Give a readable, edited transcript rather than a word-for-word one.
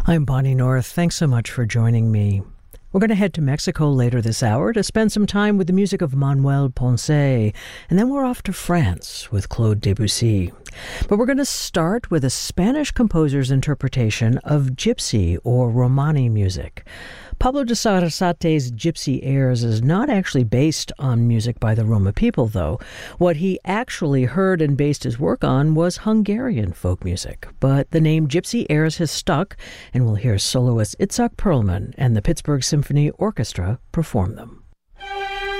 I'm Bonnie North. Thanks so much for joining me. We're going to head to Mexico later this hour to spend some time with the music of Manuel Ponce, and then we're off to France with Claude Debussy. But we're going to start with a Spanish composer's interpretation of gypsy or Romani music. Pablo de Sarasate's Gypsy Airs is not actually based on music by the Roma people, though. What he actually heard and based his work on was Hungarian folk music. But the name Gypsy Airs has stuck, and we'll hear soloist Itzhak Perlman and the Pittsburgh Symphony Orchestra perform them.